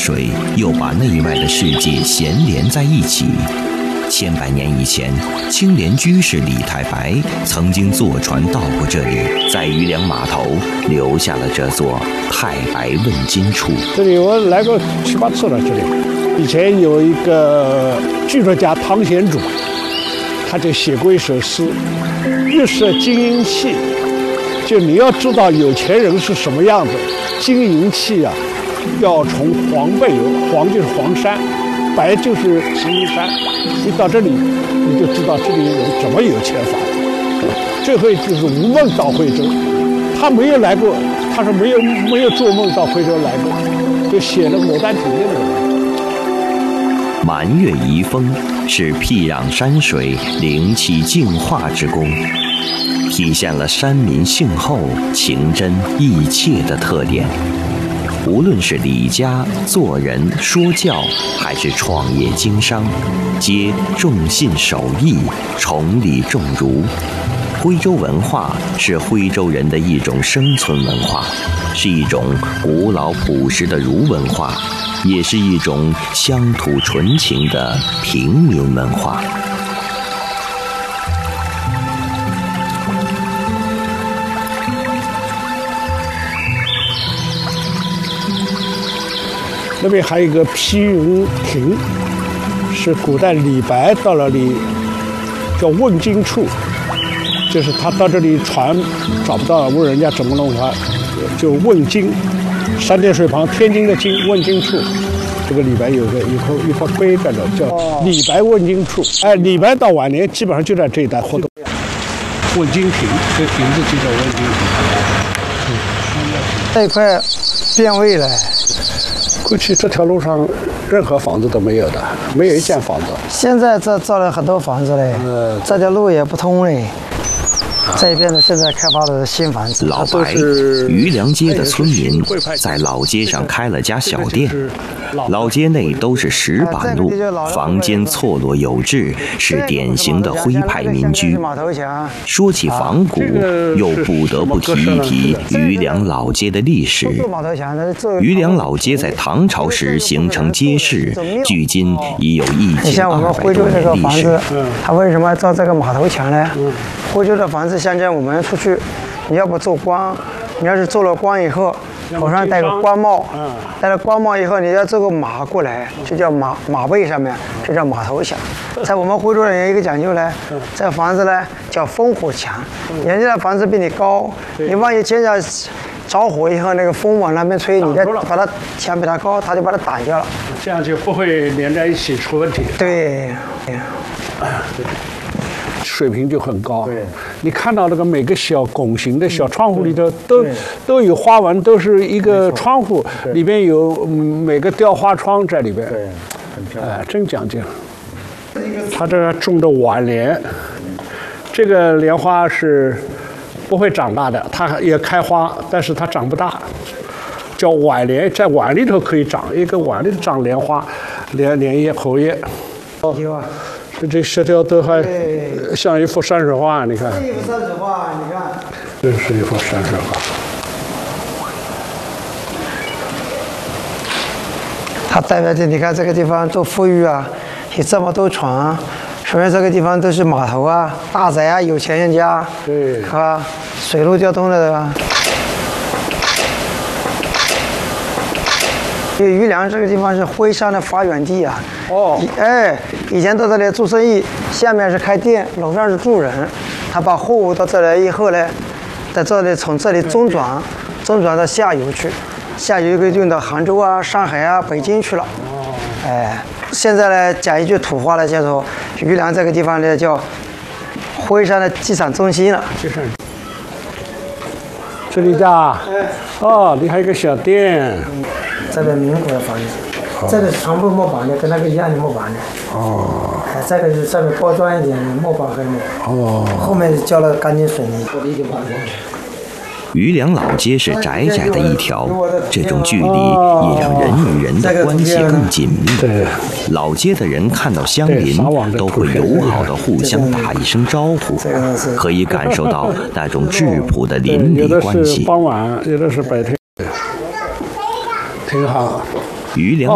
水又把内外的世界衔连在一起。千百年以前，青莲居士李太白曾经坐船到过这里，在渔梁码头留下了这座太白问津处。 这里我来过7、8次了。这里以前有一个剧作家汤显祖，他就写过一首诗：玉色金银器。就你要知道有钱人是什么样子，金银器啊，要从黄背有，黄就是黄山，白就是石英山。一到这里，你就知道这里人怎么有钱法。最后就是吴梦到惠州，他没有来过，他说没有做梦到惠州来过，就写了《牡丹亭》的那个。 满月遗风是僻壤山水灵气净化之功，体现了山民性厚、情真意切的特点。无论是理家、做人、说教，还是创业经商，皆重信守义、崇礼重儒。徽州文化是徽州人的一种生存文化，是一种古老朴实的儒文化，也是一种乡土纯情的平民文化。 那边还有一个披云亭，是古代李白到那里叫问津处，就是他到这里船找不到，问人家怎么弄他，就问津，三点水旁天津的津，问津处。这个李白有一块碑在这，叫李白问津处。哎，李白到晚年基本上就在这一带活动。问津亭，这个亭子就叫问津亭。 这一块变味了。 过去这条路上任何房子都没有的，没有一间房子。 现在这造了很多房子嘞，这条路也不通嘞。这边呢，现在开发的新房子。 老白，余梁街的村民在老街上开了家小店，老街内都是石板路，房间错落有致，是典型的徽派民居。说起仿古，又不得不提一提余梁老街的历史。余梁老街在唐朝时形成街市，距今已有1200多年历史。 它为什么要造这个码头墙呢？徽州的房子，像我们出去，你要不做官，你要是做了官以后，头上戴个官帽，戴了官帽以后，你要做个马过来，就叫马背上面，就叫马头墙。在我们徽州人有一个讲究呢，这个房子呢叫烽火墙，人家的房子比你高，你万一见着着火以后，那个风往那边吹，你再把它墙比它高，它就把它挡掉了， 这样就不会连在一起出问题。 对。 水平就很高。对，你看到那个每个小拱形的小窗户里头都有花纹，都是一个窗户里边有每个雕花窗在里边。对，很漂亮。真讲究。他这种的晚莲，这个莲花是不会长大的，它也开花，但是它长不大，叫晚莲，在碗里头可以长，一个碗里头长莲花，莲叶、荷叶。有啊。这石条都还像一幅山水画，你看。这一幅山水画，你看。这是一幅山水画。 它代表着你看这个地方多富裕啊，有这么多船，说明这个地方都是码头啊、大宅啊、有钱人家，对，是吧？水陆交通的，对吧？因为余梁这个地方是徽商的发源地啊。以前到这里做生意，下面是开店，楼上是住人。他把货物到这来以后呢，在这里从这里中转到下游去，下游就运到杭州啊、上海啊、北京去了。现在呢讲一句土话呢，叫做余梁这个地方呢叫徽商的集散中心了。 这里家，你还有个小店。 这个民国的房子。这个是全部木板的，跟那个一样的木板的。这个是上面包装一点的木板和木。后面浇了干净水泥。 余梁老街是窄窄的一条，这种距离也让人与人的关系更紧密。老街的人看到乡邻都会友好的互相打一声招呼，可以感受到那种质朴的邻里关系。 有的是傍晚，有的是白天，挺好。 余梁